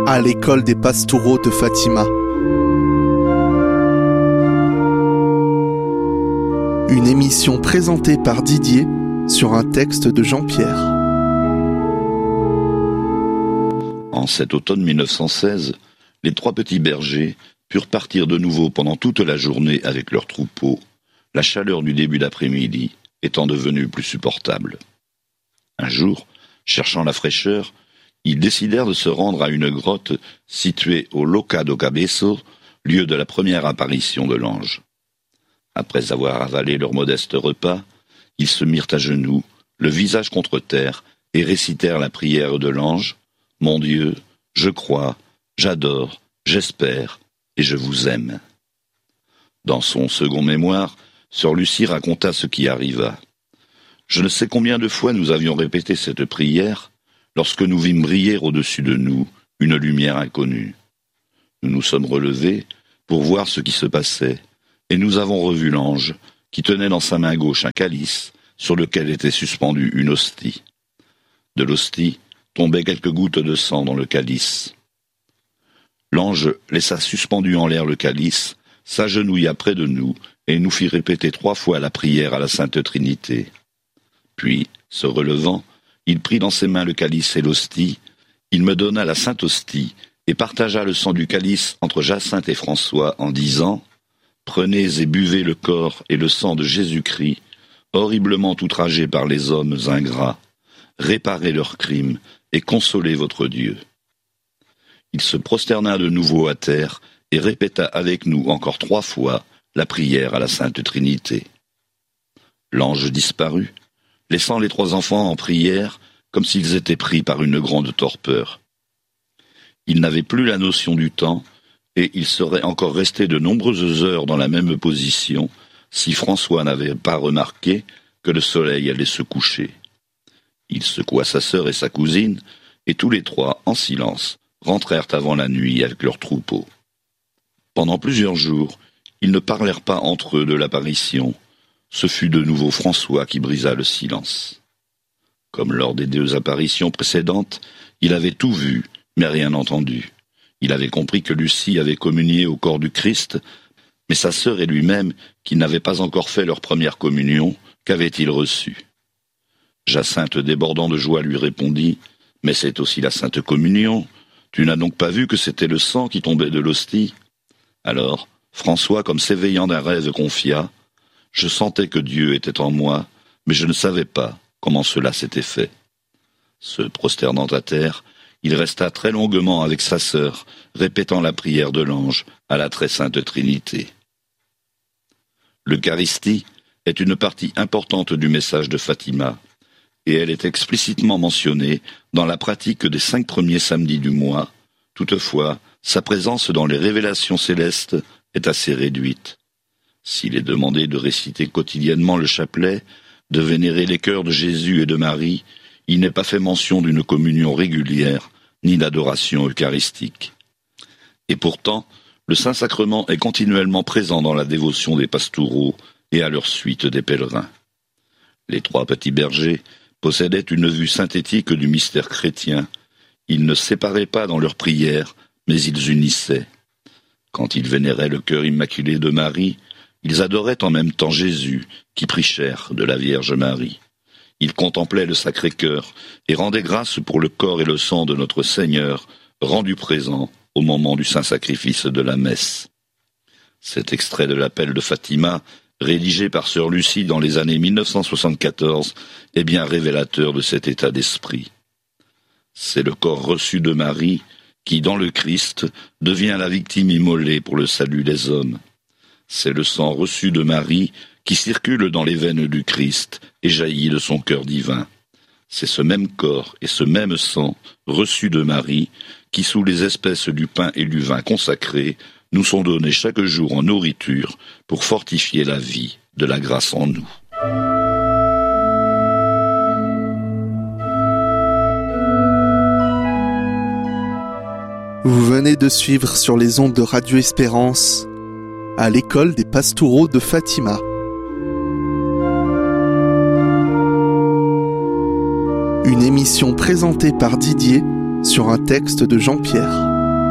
à l'école des Pastoureaux de Fatima. Une émission présentée par Didier sur un texte de Jean-Pierre. En cet automne 1916, les trois petits bergers purent partir de nouveau pendant toute la journée avec leurs troupeaux, la chaleur du début d'après-midi étant devenue plus supportable. Un jour, cherchant la fraîcheur, ils décidèrent de se rendre à une grotte située au Loca do Cabeço, lieu de la première apparition de l'ange. Après avoir avalé leur modeste repas, ils se mirent à genoux, le visage contre terre, et récitèrent la prière de l'ange « Mon Dieu, je crois, j'adore, j'espère, et je vous aime ». Dans son second mémoire, sœur Lucie raconta ce qui arriva. Je ne sais combien de fois nous avions répété cette prière lorsque nous vîmes briller au-dessus de nous une lumière inconnue. Nous nous sommes relevés pour voir ce qui se passait, et nous avons revu l'ange qui tenait dans sa main gauche un calice sur lequel était suspendue une hostie. De l'hostie tombaient quelques gouttes de sang dans le calice. L'ange laissa suspendu en l'air le calice, s'agenouilla près de nous et nous fit répéter 3 fois la prière à la Sainte Trinité. Puis, se relevant, il prit dans ses mains le calice et l'hostie, il me donna la Sainte Hostie et partagea le sang du calice entre Jacinthe et François en disant « Prenez et buvez le corps et le sang de Jésus-Christ, horriblement outragé par les hommes ingrats, réparez leurs crimes et consolez votre Dieu. » Il se prosterna de nouveau à terre et répéta avec nous encore 3 fois la prière à la Sainte Trinité. L'ange disparut, laissant les 3 enfants en prière comme s'ils étaient pris par une grande torpeur. Ils n'avaient plus la notion du temps et ils seraient encore restés de nombreuses heures dans la même position si François n'avait pas remarqué que le soleil allait se coucher. Il secoua sa sœur et sa cousine et tous les 3, en silence, rentrèrent avant la nuit avec leurs troupeaux. Pendant plusieurs jours, ils ne parlèrent pas entre eux de l'apparition. Ce fut de nouveau François qui brisa le silence. Comme lors des 2 apparitions précédentes, il avait tout vu, mais rien entendu. Il avait compris que Lucie avait communié au corps du Christ, mais sa sœur et lui-même, qui n'avaient pas encore fait leur première communion, qu'avaient-ils reçu? Jacinthe, débordant de joie, lui répondit « Mais c'est aussi la Sainte Communion. Tu n'as donc pas vu que c'était le sang qui tombait de l'hostie ?» Alors, François, comme s'éveillant d'un rêve, confia « Je sentais que Dieu était en moi, mais je ne savais pas comment cela s'était fait. » Se prosternant à terre, il resta très longuement avec sa sœur, répétant la prière de l'ange à la très sainte Trinité. L'Eucharistie est une partie importante du message de Fatima, et elle est explicitement mentionnée dans la pratique des 5 premiers samedis du mois. Toutefois, sa présence dans les révélations célestes est assez réduite. S'il est demandé de réciter quotidiennement le chapelet, de vénérer les cœurs de Jésus et de Marie, il n'est pas fait mention d'une communion régulière, ni d'adoration eucharistique. Et pourtant, le Saint-Sacrement est continuellement présent dans la dévotion des pastoureaux et à leur suite des pèlerins. Les 3 petits bergers possédaient une vue synthétique du mystère chrétien. Ils ne séparaient pas dans leurs prières, mais ils unissaient. Quand ils vénéraient le cœur immaculé de Marie, ils adoraient en même temps Jésus, qui prit chair de la Vierge Marie. Ils contemplaient le Sacré-Cœur et rendaient grâce pour le corps et le sang de notre Seigneur, rendu présent au moment du saint sacrifice de la messe. Cet extrait de l'appel de Fatima, rédigé par sœur Lucie dans les années 1974, est bien révélateur de cet état d'esprit. C'est le corps reçu de Marie qui, dans le Christ, devient la victime immolée pour le salut des hommes. C'est le sang reçu de Marie qui circule dans les veines du Christ et jaillit de son cœur divin. C'est ce même corps et ce même sang reçus de Marie qui, sous les espèces du pain et du vin consacrés, nous sont donnés chaque jour en nourriture pour fortifier la vie de la grâce en nous. Vous venez de suivre sur les ondes de Radio Espérance à l'école des Pastoureaux de Fatima. Une émission présentée par Didier sur un texte de Jean-Pierre.